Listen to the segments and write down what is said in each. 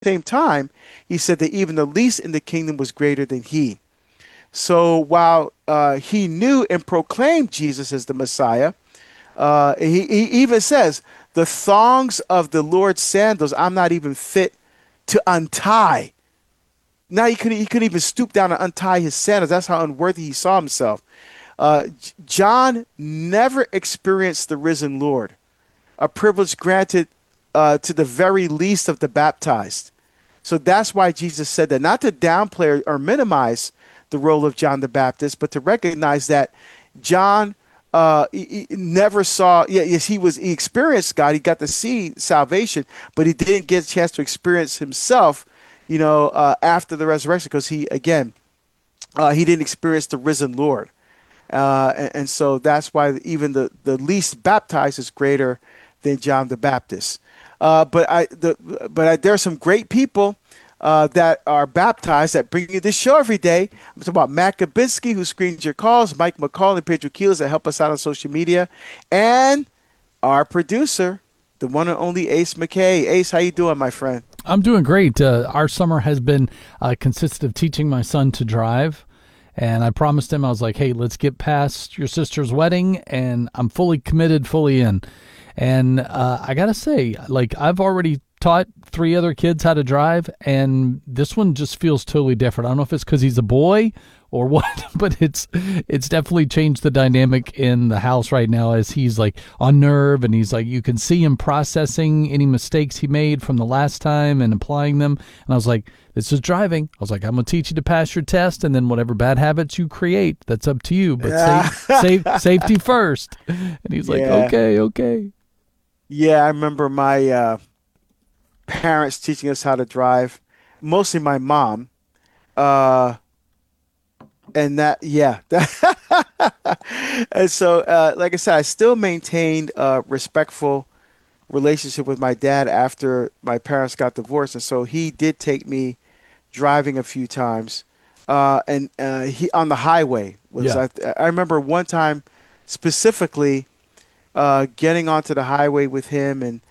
same time, he said that even the least in the kingdom was greater than he. So while he knew and proclaimed Jesus as the Messiah, he even says, the thongs of the Lord's sandals, I'm not even fit to untie. Now he couldn't even stoop down and untie his sandals. That's how unworthy he saw himself. John never experienced the risen Lord, a privilege granted to the very least of the baptized. So that's why Jesus said that, not to downplay or minimize the role of John the Baptist, but to recognize that John he never saw. Yes, he experienced God. He got to see salvation, but he didn't get a chance to experience himself, after the resurrection, because he didn't experience the risen Lord. And so that's why even the least baptized is greater than John the Baptist. But there are some great people that are baptized that bring you this show every day. I'm talking about Matt Kabinski, who screens your calls, Mike McCall and Pedro Quiles that help us out on social media, and our producer, the one and only Ace McKay. Ace, how you doing, my friend? I'm doing great. Our summer has been consisted of teaching my son to drive. And I promised him, I was like, hey, let's get past your sister's wedding, and I'm fully committed, fully in. And I got to say, I've already taught 3 other kids how to drive, and this one just feels totally different. I don't know if it's because he's a boy or what, but it's definitely changed the dynamic in the house right now, as he's on nerve, and he's you can see him processing any mistakes he made from the last time and applying them. And I was like, this is driving. I was like, I'm going to teach you to pass your test, and then whatever bad habits you create, that's up to you. But safety first. And he's like, okay. Yeah, I remember my parents teaching us how to drive, mostly my mom. And that. And so, like I said, I still maintained a respectful relationship with my dad after my parents got divorced. And so he did take me driving a few times. And he on the highway. I remember one time specifically getting onto the highway with him, and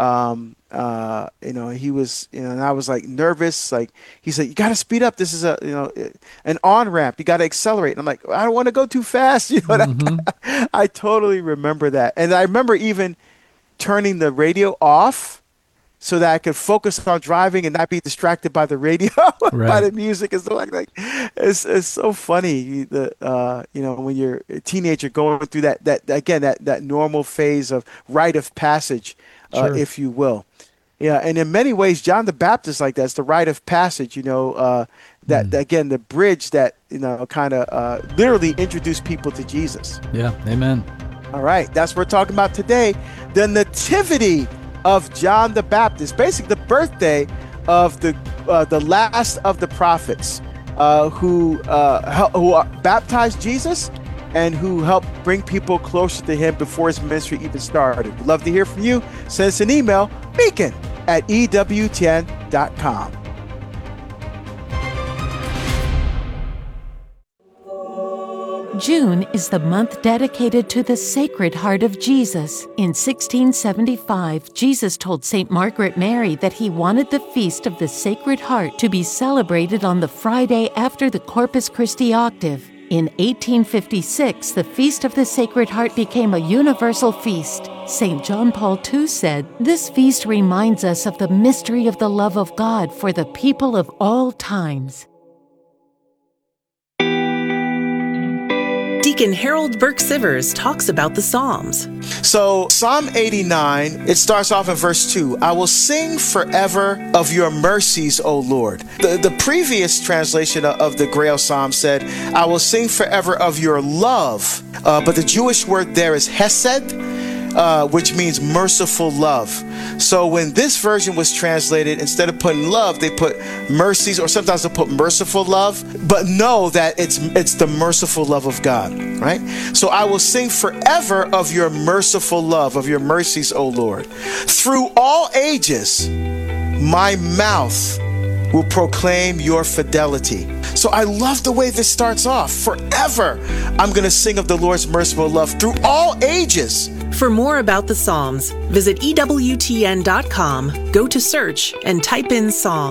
he was, and I was nervous. He said, you got to speed up. This is an on ramp. You got to accelerate. And I'm like, I don't want to go too fast. Mm-hmm. I totally remember that. And I remember even turning the radio off so that I could focus on driving and not be distracted by the radio, by the music and stuff like that. It's so funny, when you're a teenager going through that normal phase of rite of passage, sure, if you will. Yeah, and in many ways, John the Baptist like that's the rite of passage. Again, the bridge that kind of literally introduced people to Jesus. Yeah, amen. All right, that's what we're talking about today: the nativity of John the Baptist, basically the birthday of the last of the prophets, who baptized Jesus and who helped bring people closer to him before his ministry even started. We'd love to hear from you. Send us an email, beacon@ewtn.com. June is the month dedicated to the Sacred Heart of Jesus. In 1675, Jesus told St. Margaret Mary that he wanted the Feast of the Sacred Heart to be celebrated on the Friday after the Corpus Christi octave. In 1856, the Feast of the Sacred Heart became a universal feast. St. John Paul II said, "This feast reminds us of the mystery of the love of God for the people of all times." Deacon Harold Burke-Sivers talks about the Psalms. So Psalm 89, it starts off in verse 2. I will sing forever of your mercies, O Lord. The previous translation of the Grail Psalm said, I will sing forever of your love. But the Jewish word there is hesed, which means merciful love. So when this version was translated, instead of putting love, they put mercies, or sometimes they put merciful love, but know that it's the merciful love of God, right? So I will sing forever of your merciful love, of your mercies, O Lord. Through all ages, my mouth will proclaim your fidelity. So I love the way this starts off. Forever, I'm going to sing of the Lord's merciful love through all ages. For more about the Psalms, visit EWTN.com, go to search, and type in Psalms.